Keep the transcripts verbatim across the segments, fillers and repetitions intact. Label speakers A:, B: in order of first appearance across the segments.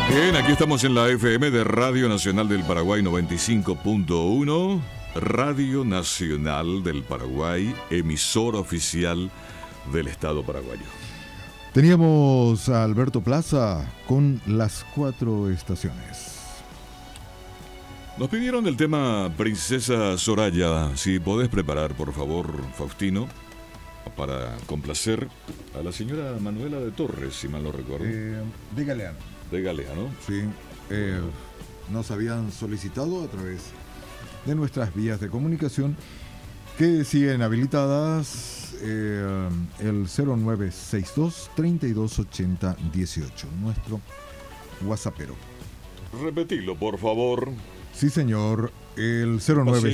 A: Bien, aquí estamos en la F M de Radio Nacional del Paraguay noventa y cinco punto uno. Radio Nacional del Paraguay, emisora oficial del Estado paraguayo.
B: Teníamos a Alberto Plaza con las cuatro estaciones.
A: Nos pidieron el tema Princesa Soraya. Si podés preparar, por favor, Faustino, para complacer a la señora Manuela de Torres, si mal no recuerdo.
B: Eh, de Galeano.
A: De Galeano.
B: Sí. Eh, nos habían solicitado a través de nuestras vías de comunicación que siguen habilitadas eh, el cero nueve seis dos, treinta y dos ochenta dieciocho, nuestro WhatsAppero.
A: Repetilo, por favor.
B: Sí, señor, el cero nueve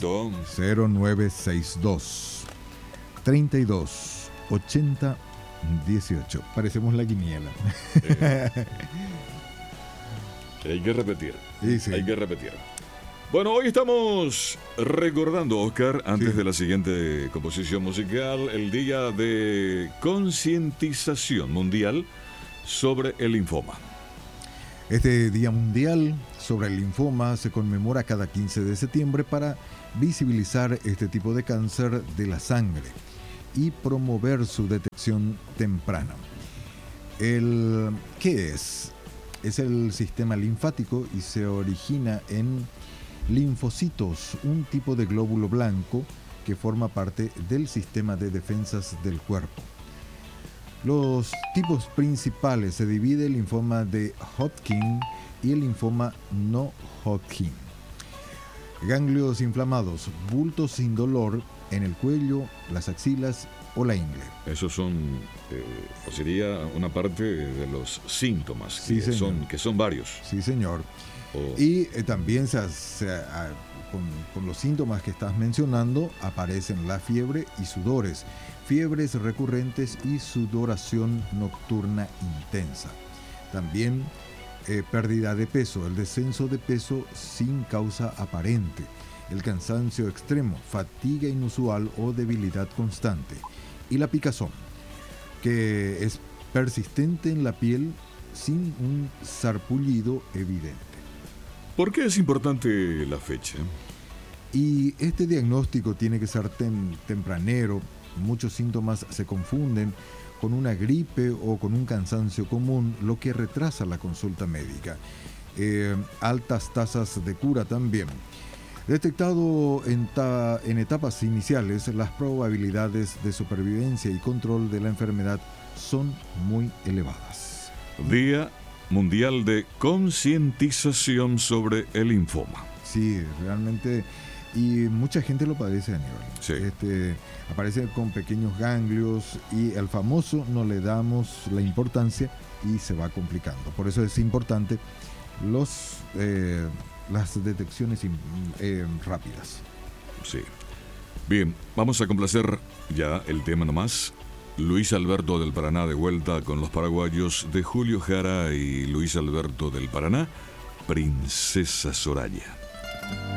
B: seis dos, treinta y dos ochenta dieciocho. Parecemos la quiniela.
A: Eh, hay que repetir.
B: Sí, sí.
A: Hay que repetir. Bueno, hoy estamos recordando, Oscar, antes
B: Sí.
A: de la siguiente composición musical, el día de concientización mundial sobre el linfoma.
B: Este Día Mundial sobre el Linfoma se conmemora cada quince de septiembre para visibilizar este tipo de cáncer de la sangre y promover su detección temprana. El, ¿Qué es? Es el sistema linfático y se origina en linfocitos, un tipo de glóbulo blanco que forma parte del sistema de defensas del cuerpo. Los tipos principales se divide el linfoma de Hodgkin y el linfoma no Hodgkin. Ganglios inflamados, bultos sin dolor en el cuello, las axilas o la ingle.
A: Esos son, eh, o sería una parte de los síntomas,
B: Sí,
A: que,
B: señor.
A: son, que son varios.
B: Sí, señor.
A: O-
B: Y eh, también se, se, a, con, con los síntomas que estás mencionando aparecen la fiebre y sudores, fiebres recurrentes y sudoración nocturna intensa. También eh, pérdida de peso, el descenso de peso sin causa aparente, el cansancio extremo, fatiga inusual o debilidad constante, y la picazón, que es persistente en la piel sin un sarpullido evidente.
A: ¿Por qué es importante la fecha?
B: Y este diagnóstico tiene que ser tem- tempranero. Muchos síntomas se confunden con una gripe o con un cansancio común, lo que retrasa la consulta médica. Eh, altas tasas de cura también. Detectado en, ta- en etapas iniciales, las probabilidades de supervivencia y control de la enfermedad son muy elevadas.
A: Día Mundial de Concientización sobre el Linfoma.
B: Sí, realmente, y mucha gente lo padece, Aníbal.
A: Sí.
B: Este, aparece con pequeños ganglios y el famoso no le damos la importancia y se va complicando. Por eso es importante los, eh, las detecciones in- eh, rápidas.
A: Sí. Bien, vamos a complacer ya el tema nomás. Luis Alberto del Paraná de vuelta con los paraguayos de Julio Jara y Luis Alberto del Paraná, Princesa Soraya.